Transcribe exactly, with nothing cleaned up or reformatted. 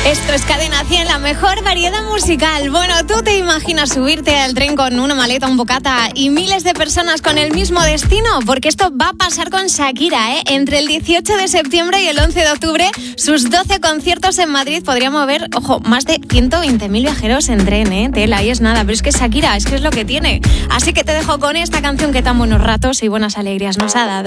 Esto es Cadena cien, la mejor variedad musical. Bueno, ¿tú te imaginas subirte al tren con una maleta, un bocata y miles de personas con el mismo destino? Porque esto va a pasar con Shakira, ¿eh? Entre el dieciocho de septiembre y el once de octubre, sus doce conciertos en Madrid podrían mover, ojo, más de ciento veinte mil viajeros en tren, ¿eh? Tela, ahí es nada. Pero es que Shakira, es que es lo que tiene. Así que te dejo con esta canción que tan buenos ratos y buenas alegrías nos ha dado.